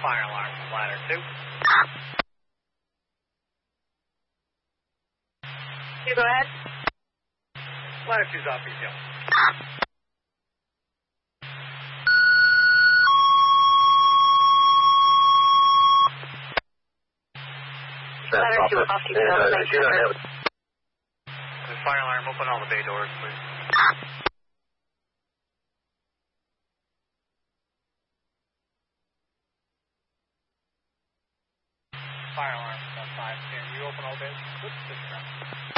Fire alarm from ladder 2. You go ahead. Ladder 2's off your hill. Ladder 2 off your hill. Fire alarm, open all the bay doors, please. Fire alarm, 510. You open all the bays? Whoops, this